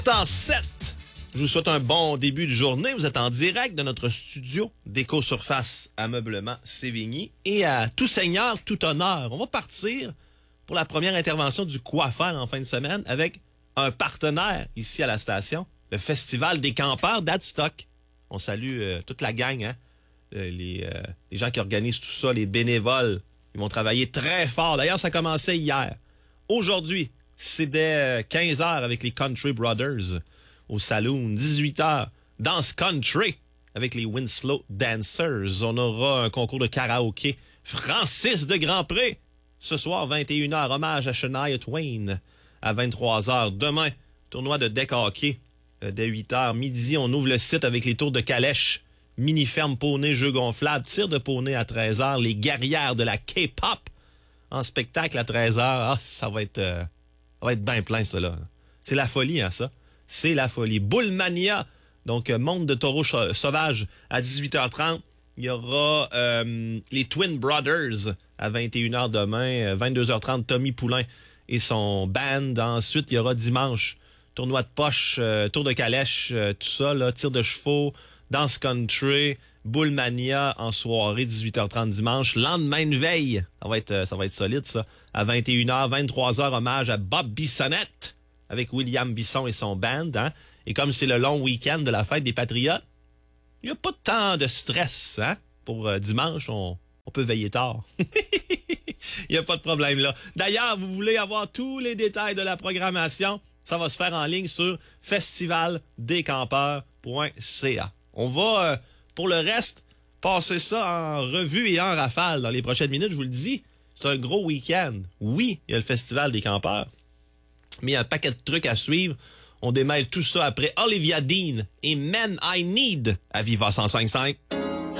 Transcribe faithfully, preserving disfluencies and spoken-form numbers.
En sept. Je vous souhaite un bon début de journée. Vous êtes en direct de notre studio d'Éco-Surface Ameublement Sévigny. Et à tout seigneur, tout honneur, on va partir pour la première intervention du coiffeur en fin de semaine avec un partenaire ici à la station, le Festival des campeurs d'Adstock. On salue euh, toute la gang, hein? Euh, les, euh, les gens qui organisent tout ça, les bénévoles. Ils vont travailler très fort. D'ailleurs, ça commençait hier. Aujourd'hui, c'est dès quinze heures avec les Country Brothers au Saloon. dix-huit heures, Dance Country avec les Winslow Dancers. On aura un concours de karaoké. Francis de Grandpré. Ce soir, vingt et une heures, hommage à Shania Twain. À vingt-trois heures, demain, tournoi de deck hockey. Euh, dès huit heures, midi, on ouvre le site avec les tours de calèche. Mini-ferme poney, jeux gonflables, tir de poney à treize heures. Les guerrières de la K-pop en spectacle à treize heures. Ah, ça va être... Euh, Ça va être bien plein, ça, là. C'est la folie, hein, ça. C'est la folie. Bullmania, donc euh, monde de taureaux cho- sauvages à dix-huit heures trente. Il y aura euh, les Twin Brothers à vingt et une heures demain. vingt-deux heures trente, Tommy Poulain et son band. Ensuite, il y aura dimanche, tournoi de poche, euh, tour de calèche, euh, tout ça, là, tir de chevaux, danse country, Bullmania en soirée, dix-huit heures trente dimanche. Lendemain de veille, ça va être, ça va être solide, ça. À vingt et une heures, vingt-trois heures, hommage à Bob Bissonnette avec William Bisson et son band. Hein? Et comme c'est le long week-end de la fête des Patriotes, il n'y a pas tant de stress. Hein? Pour euh, dimanche, on, on peut veiller tard. Il n'y a pas de problème là. D'ailleurs, vous voulez avoir tous les détails de la programmation, ça va se faire en ligne sur festival des campeurs point c a. On va... Euh, Pour le reste, passez ça en revue et en rafale dans les prochaines minutes, je vous le dis. C'est un gros week-end. Oui, il y a le Festival des campeurs, mais il y a un paquet de trucs à suivre. On démêle tout ça après Olivia Dean et Men I Need à Viva cent cinq virgule cinq.